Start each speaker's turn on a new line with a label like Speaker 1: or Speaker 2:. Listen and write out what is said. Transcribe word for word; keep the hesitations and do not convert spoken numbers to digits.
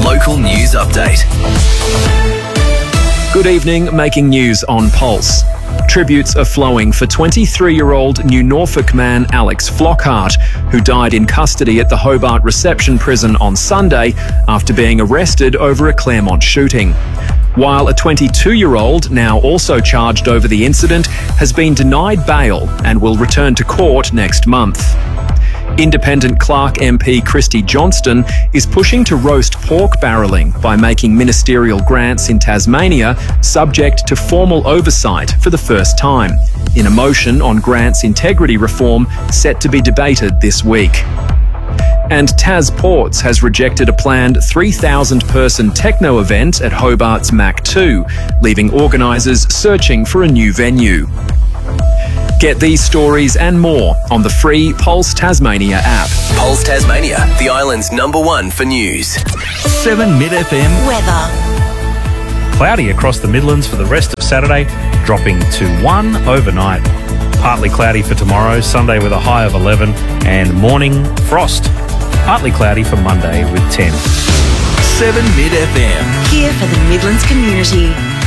Speaker 1: local news update.
Speaker 2: Good evening, making news on Pulse. Tributes are flowing for twenty-three-year-old New Norfolk man Alex Flockhart, who died in custody at the Hobart Reception Prison on Sunday after being arrested over a Claremont shooting. While a twenty-two-year-old, now also charged over the incident, has been denied bail and will return to court next month. Independent Clark M P Christy Johnston is pushing to roast pork barrelling by making ministerial grants in Tasmania subject to formal oversight for the first time, in a motion on grants integrity reform set to be debated this week. And Tas Ports has rejected a planned three thousand person techno event at Hobart's Mac two, leaving organisers searching for a new venue. Get these stories and more on the free Pulse Tasmania app.
Speaker 1: Pulse Tasmania, the island's number one for news.
Speaker 3: seven Mid F M.
Speaker 4: Weather. Cloudy across the Midlands for the rest of Saturday, dropping to one overnight. Partly cloudy for tomorrow, Sunday with a high of eleven, and morning frost. Partly cloudy for Monday with ten.
Speaker 3: seven Mid F M.
Speaker 5: Here for the Midlands community.